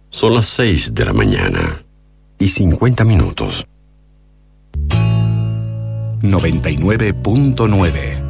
Son las 6 de la mañana y 50 minutos. 99.9